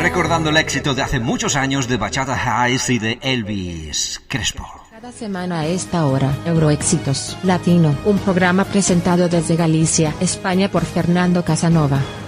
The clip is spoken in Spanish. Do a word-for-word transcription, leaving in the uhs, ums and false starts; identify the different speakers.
Speaker 1: recordando el éxito de hace muchos años de Bachata Haïs y de Elvis Crespo.
Speaker 2: Cada semana a esta hora, Euroéxitos Latino, un programa presentado desde Galicia, España por Fernando Casanova.